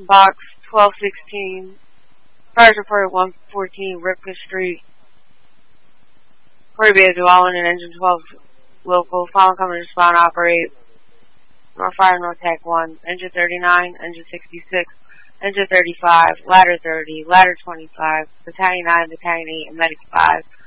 Box 1216. Fires reported 114 Ripka Street. Corey Bay dwelling in engine 12 local. Following company respond operate. North Fire, North Tech 1. Engine 39, engine 66, engine 35, ladder 30, ladder 25, battalion 9, battalion 8, and medic 5.